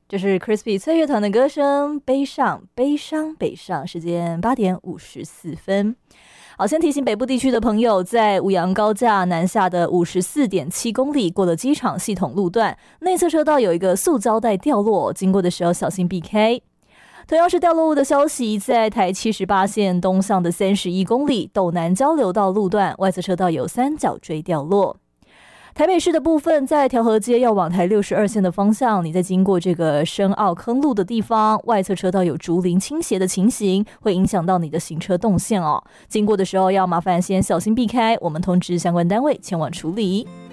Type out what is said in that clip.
这是 Crispy 脆乐团的歌声，悲伤悲伤北上，时间8点54分。好，先提醒北部地区的朋友，在五杨高架南下的54.7公里过了机场系统路段，内侧车道有一个塑胶袋掉落，经过的时候小心避开。同样是掉落物的消息，在台78线东向的31公里斗南交流道路段，外侧车道有3角锥掉落。台北市的部分，在调和街要往台62线的方向，你在经过这个深澳坑路的地方，外侧车道有竹林倾斜的情形，会影响到你的行车动线哦。经过的时候要麻烦先小心避开，我们通知相关单位前往处理。